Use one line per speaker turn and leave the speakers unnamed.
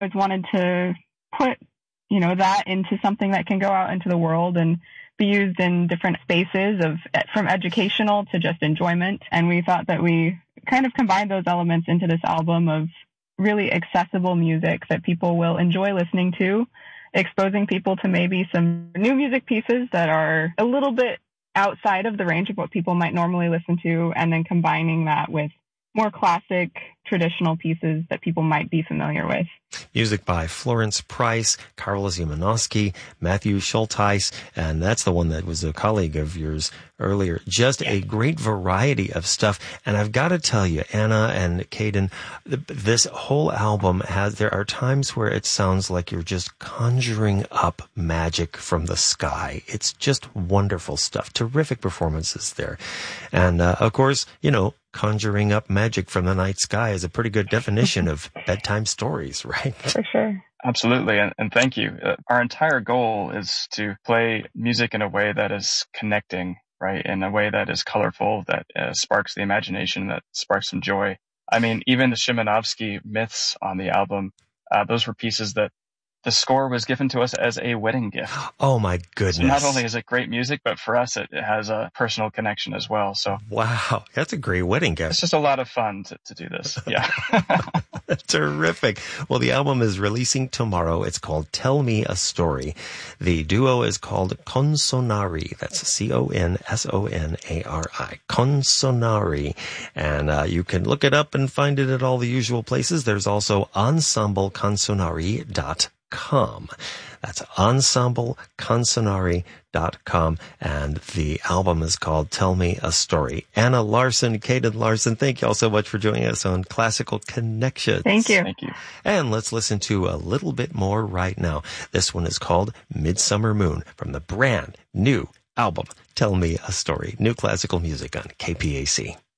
always wanted to put, that into something that can go out into the world and be used in different spaces from educational to just enjoyment. And we thought that we kind of combined those elements into this album of really accessible music that people will enjoy listening to, exposing people to maybe some new music pieces that are a little bit outside of the range of what people might normally listen to, and then combining that with more classic, traditional pieces that people might be familiar with.
Music by Florence Price, Karol Szymanowski, Matthew Schultheis, and that's the one that was a colleague of yours earlier. Just a great variety of stuff. And I've got to tell you, Anna and Caden, this whole album there are times where it sounds like you're just conjuring up magic from the sky. It's just wonderful stuff. Terrific performances there. And, of course, conjuring up magic from the night sky is a pretty good definition of bedtime stories, right?
For sure.
Absolutely. And thank you. Our entire goal is to play music in a way that is connecting, right? In a way that is colorful, that sparks the imagination, that sparks some joy. I mean, even the Szymanowski myths on the album, those were pieces that the score was given to us as a wedding gift.
Oh my goodness.
So not only is it great music, but for us, it has a personal connection as well. So
wow, that's a great wedding gift.
It's just a lot of fun to do this. Yeah.
Terrific. Well, the album is releasing tomorrow. It's called Tell Me a Story. The duo is called Consonari. That's Consonari. Consonari. And you can look it up and find it at all the usual places. There's also ensembleconsonari.com. That's ensembleconsonari.com, and the album is called Tell Me a Story. Anna Larson, Caden Larson, thank you all so much for joining us on Classical Connections.
Thank you.
Thank you.
And let's listen to a little bit more right now. This one is called Midsummer Moon from the brand new album Tell Me a Story. New classical music on KPAC.